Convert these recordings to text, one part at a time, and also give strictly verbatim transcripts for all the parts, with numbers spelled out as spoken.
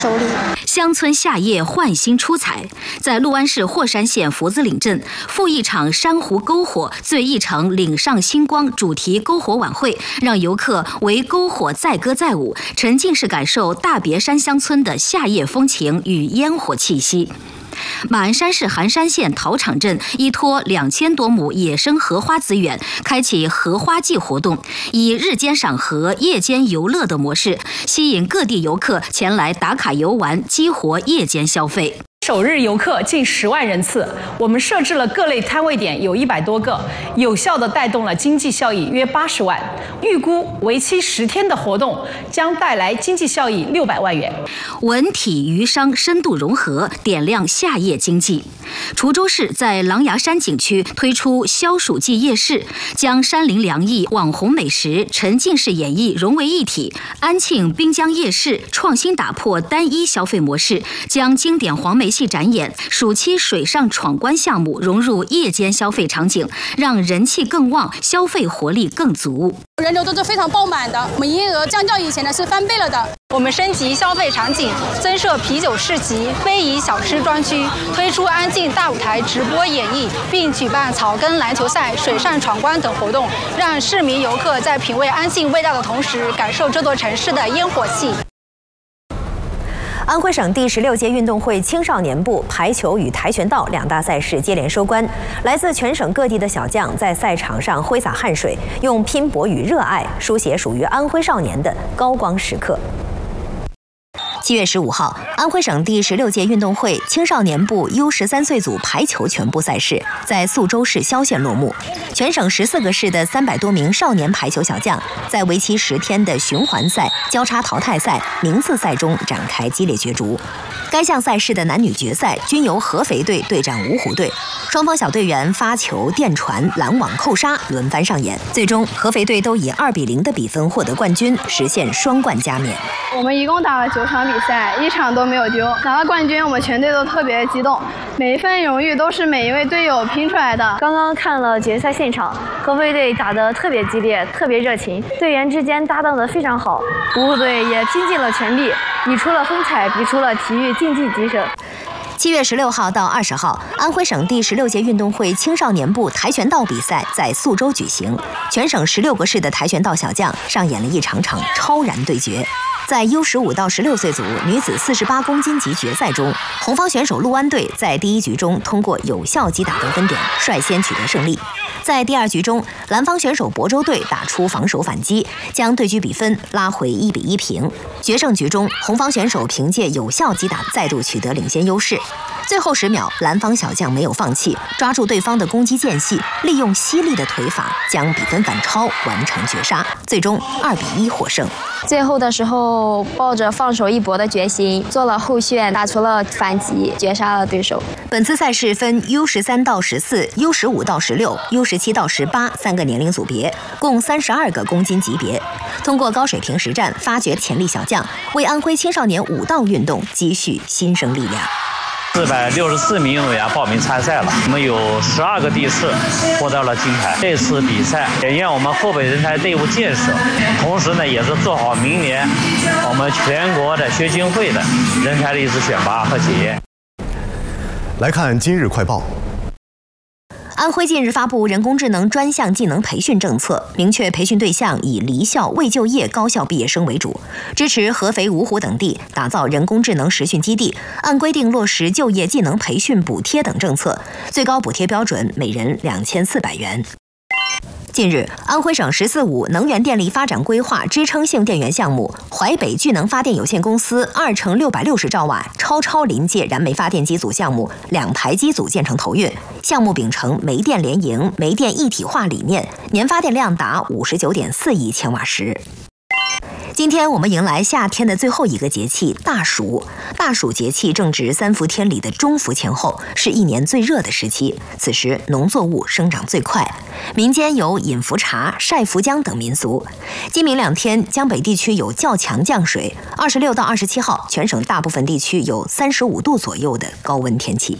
手里。 乡村夏夜焕新出彩，在六安市霍山县福子岭镇，赴一场珊瑚篝火醉一场岭上星光主题篝火晚会，让游客为篝火载歌载舞，沉浸式感受大别山乡村的夏夜风情与烟火气息。马鞍山市寒山县桃场镇依托两千多亩野生荷花资源，开启荷花季活动，以日间赏荷、夜间游乐的模式，吸引各地游客前来打卡游玩，激活夜间消费。 首日游客近十万人次，我们设置了各类摊位点有一百多个，有效地带动了经济效益约八十万。预估为期十天的活动将带来经济效益六百万元。 文体渔商深度融合，点亮夏夜经济。滁州市在狼牙山景区推出消暑季夜市，将山林凉意、网红美食、沉浸式演绎融为一体。安庆滨江夜市创新打破单一消费模式，将经典黄梅戏展演、暑期水上闯关项目融入夜间消费场景，让人气更旺，消费活力更足。 人流都是非常爆满的，我们营业额相较以前呢是翻倍了的。 我们升级消费场景，增设啤酒市集、非遗小吃专区，推出安静大舞台直播演绎，并举办草根篮球赛、水上闯关等活动，让市民游客在品味安静味道的同时，感受这座城市的烟火气。 安徽省第十六届运动会青少年部排球与跆拳道两大赛事接连收官，来自全省各地的小将在赛场上挥洒汗水，用拼搏与热爱书写属于安徽少年的高光时刻。七月十五号，安徽省第十六届运动会青少年部 U 十三岁组排球全部赛事在宿州市萧县落幕。全省十四个市的三百多名少年排球小将，在为期十天的循环赛、交叉淘汰赛、名次赛中展开激烈角逐。该项赛事的男女决赛均由合肥队对战芜湖队，双方小队员发球、垫传、拦网、扣杀轮番上演，最终合肥队都以二比零的比分获得冠军，实现双冠加冕。 我们一共打了九场比赛，一场都没有丢，拿了冠军，我们全队都特别激动，每一份荣誉都是每一位队友拼出来的。 刚刚看了决赛现场，合肥队打得特别激烈，特别热情，队员之间搭档得非常好，芜湖队也拼尽了全力，比出了风采，比出了体育竞技精神。 七月十六号到二十号，安徽省第十六届运动会青少年部跆拳道比赛在宿州举行，全省十六个市的跆拳道小将上演了一场场超然对决。在 U 十五到十六岁组女子四十八公斤级决赛中，红方选手陆安队在第一局中通过有效击打得分点，率先取得胜利。在第二局中，蓝方选手亳州队打出防守反击，将对局比分拉回一比一平。决胜局中，红方选手凭借有效击打再度取得领先优势。最后十秒，蓝方小将没有放弃，抓住对方的攻击间隙，利用犀利的腿法将比分反超，完成绝杀，最终二比一获胜。 最后的时候，抱着放手一搏的决心，做了后旋，打出了反击，绝杀了对手。 本次赛事分 U 十三到十四、U 十五到十六、U 十七到十八三个年龄组别，共三十二个公斤级别。通过高水平实战，发掘潜力小将，为安徽青少年武道运动积蓄新生力量。 四百六十四名运动员报名参赛了，我们有十二个地市获得了金牌。这次比赛检验我们后备人才队伍建设，同时呢，也是做好明年我们全国的学青会的人才历史选拔和检验。 来看今日快报。 安徽近日发布人工智能专项技能培训政策，明确培训对象以离校未就业高校毕业生为主，支持合肥、芜湖等地打造人工智能实训基地，按规定落实就业技能培训补贴等政策，最高补贴标准每人两千四百元。近日，安徽省“十四五”能源电力发展规划支撑性电源项目淮北聚能发电有限公司二乘六百六十兆瓦超超临界燃煤发电机组项目两台机组建成投运，项目秉承煤电联营、煤电一体化理念，年发电量达五十九点四亿千瓦时。今天我们迎来夏天的最后一个节气大暑，大暑节气正值三伏天里的中伏前后，是一年最热的时期。此时农作物生长最快，民间有饮伏茶、晒伏姜等民俗。今明两天，江北地区有较强降水，二十六到二十七号，全省大部分地区有三十五度左右的高温天气。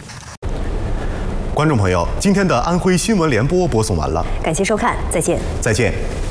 观众朋友，今天的安徽新闻联播播送完了， 感谢收看，再见。 再见。